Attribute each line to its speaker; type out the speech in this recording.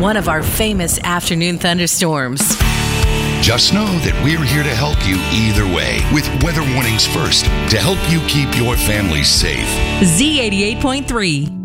Speaker 1: one of our famous afternoon thunderstorms.
Speaker 2: Just know that we're here to help you either way with weather warnings first to help you keep your family safe.
Speaker 1: Z88.3.